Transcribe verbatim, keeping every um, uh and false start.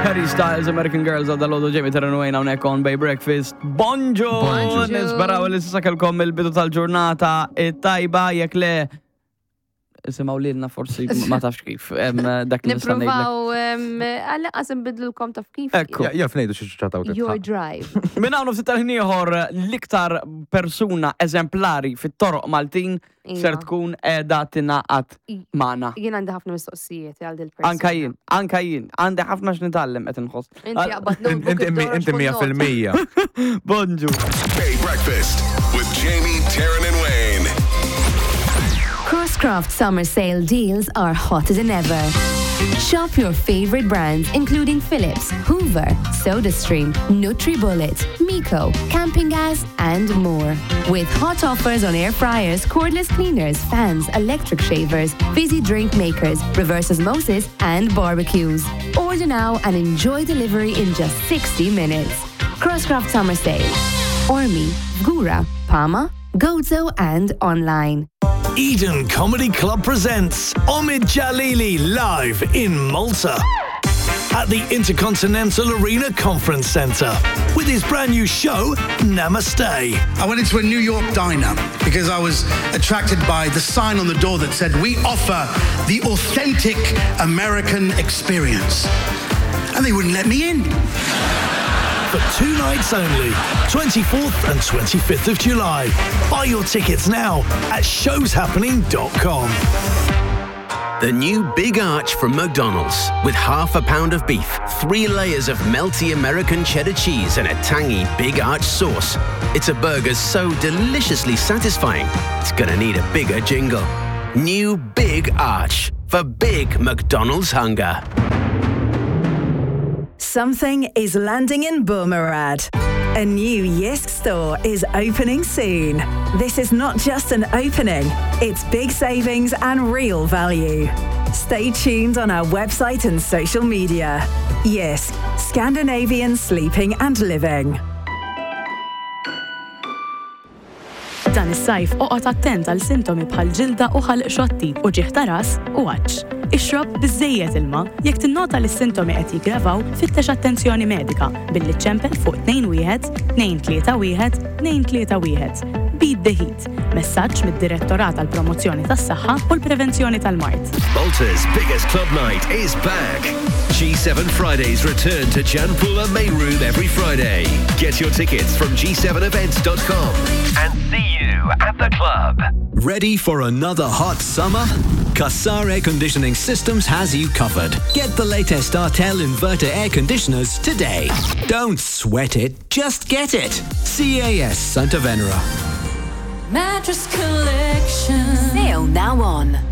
Harry Styles, American Girls, għadda-lodu ġemi terrenwejna unek on Bay Breakfast. Bonġu! Nisperaw li s-sa kelkom il-bidu tal-ġurnata it-tajba jek le isimaw lilna forsi ma tafx kif. Dak li nista' ngħidlek. Nippruvaw għal-qas nbidlulkom taf kif. Ekku. Jaf ngħidu xi ċataw Your drive. Minn hawn ftit tal-ħin ieħor l-iktar persuna eżemplari fit-toroq Maltin ser tkun qiegħda tingħaqad magħna. Jien għandi ħafna mistoqsijiet għal dil-persuna. Anka jien, anka jien, għandi ħafna x'nitgħallem qed inħoss. Inti jaqbad notebook Inti mija fil-mija. Bonġu. Bay Breakfast with Jamie, Taryn and Wayne. Crosscraft summer sale deals are hotter than ever. Shop your favorite brands including Philips, Hoover, SodaStream, NutriBullet, Miko, Camping Gas and more. With hot offers on air fryers, cordless cleaners, fans, electric shavers, fizzy drink makers, reverse osmosis and barbecues. Order now and enjoy delivery in just sixty minutes. Crosscraft summer sale. Ormi, Gura, Pama, Gozo and online. Eden Comedy Club presents Omid Jalili live in Malta at the Intercontinental Arena Conference Centre with his brand new show, Namaste. I went into a New York diner because I was attracted by the sign on the door that said, "We offer the authentic American experience." And they wouldn't let me in. For two nights only, twenty-fourth and twenty-fifth of July. Buy your tickets now at shows happening dot com. The new Big Arch from McDonald's with half a pound of beef, three layers of melty American cheddar cheese and a tangy Big Arch sauce. It's a burger so deliciously satisfying, it's gonna need a bigger jingle. New Big Arch for big McDonald's hunger. Something is landing in Boomerad. A new Yisk store is opening soon. This is not just an opening, it's big savings and real value. Stay tuned on our website and social media. Yisk, Scandinavian sleeping and living. Dan is-sajf oqgħod attent għal sintomi bħal ġilda u ħalq xotti u ġieħ ta' ras u għaġġ. Ixrob biżżejjed ilma, jekk tinnota li s-sintomi qed jiggravaw, fittex attenzjoni medika billi ċempel fuq tnejn wieħed tnejn tlieta wieħed tnejn tlieta wieħed. Beat the Heat. Messaġġ mid-Direttorat tal-Promozzjoni tas-Saħħa u l-Prevenzjoni tal-Mart. Malta's biggest club night is back. G seven Fridays return to Janpula Main Room every Friday. Get your tickets from G seven events dot com and see you at the club. Ready for another hot summer? Qassar Air Conditioning Systems has you covered. Get the latest Artel inverter air conditioners today. Don't sweat it, just get it. C A S Santa Venera. Mattress Collection. Sale now on.